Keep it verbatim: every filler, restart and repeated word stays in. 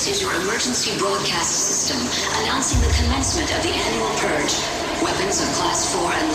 This is your emergency broadcast system announcing the commencement of the annual purge. Weapons of Class four and